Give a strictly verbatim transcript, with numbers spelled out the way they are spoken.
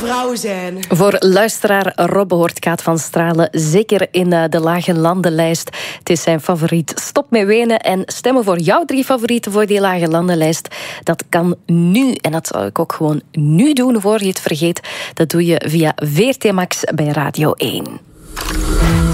vrouw zijn. Voor luisteraar Robbe hoort Kaat van Stralen zeker in de Lage Landenlijst. Het is zijn favoriet. Stop met wenen en stemmen voor jouw drie favorieten voor die Lage Landenlijst. Dat kan nu. En dat zou ik ook gewoon nu doen, voor je het vergeet. Dat doe je via V R T Max bij Radio één.